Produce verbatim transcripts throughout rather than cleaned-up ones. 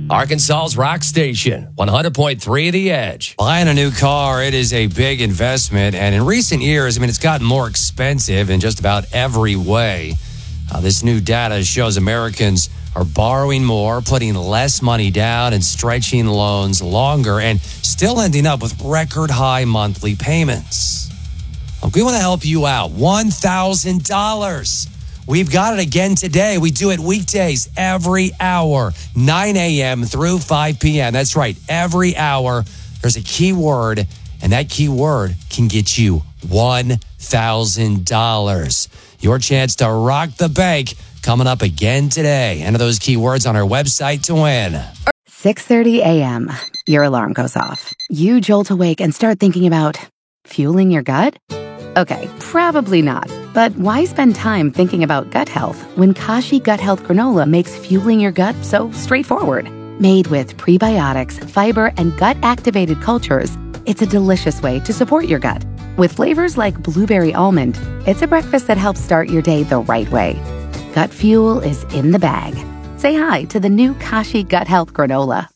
Arkansas's rock station, one hundred point three The Edge. Buying a new car, it is a big investment. And in recent years, I mean, it's gotten more expensive in just about every way. Uh, this new data shows Americans are borrowing more, putting less money down, and stretching loans longer, and still ending up with record high monthly payments. Look, we want to help you out. one thousand dollars. We've got it again today. We do it weekdays every hour, nine a.m. through five p.m. That's right. Every hour, there's a key word, and that key word can get you one thousand dollars. Your chance to rock the bank coming up again today. Enter those keywords on our website to win. six thirty a.m. Your alarm goes off. You jolt awake and start thinking about fueling your gut? Okay, probably not. But why spend time thinking about gut health when Kashi Gut Health Granola makes fueling your gut so straightforward? Made with prebiotics, fiber, and gut-activated cultures, it's a delicious way to support your gut. With flavors like blueberry almond, it's a breakfast that helps start your day the right way. Gut fuel is in the bag. Say hi to the new Kashi Gut Health Granola.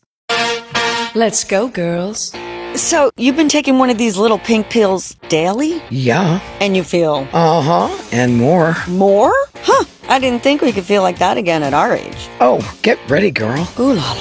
Let's go, girls. So, you've been taking one of these little pink pills daily? Yeah. And you feel? Uh-huh, and more. More? Huh, I didn't think we could feel like that again at our age. Oh, get ready, girl. Ooh la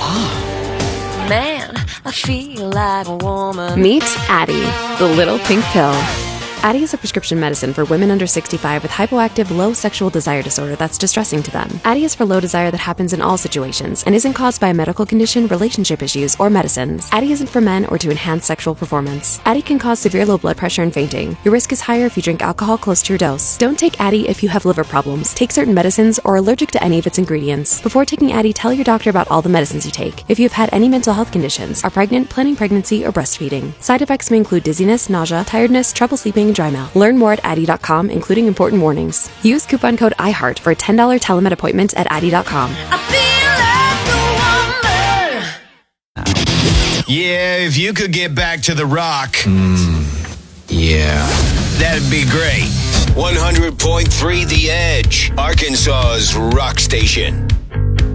la. Man, I feel like a woman. Meet Addyi, the little pink pill. Addyi is a prescription medicine for women under sixty-five with hypoactive low sexual desire disorder that's distressing to them. Addyi is for low desire that happens in all situations and isn't caused by a medical condition, relationship issues, or medicines. Addyi isn't for men or to enhance sexual performance. Addyi can cause severe low blood pressure and fainting. Your risk is higher if you drink alcohol close to your dose. Don't take Addyi if you have liver problems, take certain medicines, or are allergic to any of its ingredients. Before taking Addyi, tell your doctor about all the medicines you take. If you have had any mental health conditions, are pregnant, planning pregnancy, or breastfeeding. Side effects may include dizziness, nausea, tiredness, trouble sleeping, and dry mouth. Learn more at Addyi dot com, including important warnings. Use coupon code iHeart for a ten dollars telemed appointment at Addyi dot com. Yeah, if you could get back to the rock. Mm, yeah. That'd be great. one hundred point three The Edge, Arkansas's rock station.